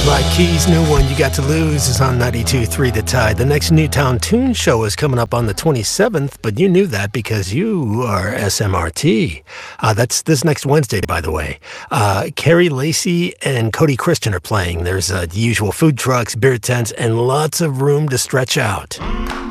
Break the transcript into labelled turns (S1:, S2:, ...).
S1: Like Key's new one, You Got to Lose, is on 92.3 The Tide. The next Newtown Tune Show is coming up on the 27th, but you knew that because you are SMRT. That's this next Wednesday, by the way. Carrie Lacey and Cody Christian are playing. There's the usual food trucks, beer tents, and lots of room to stretch out.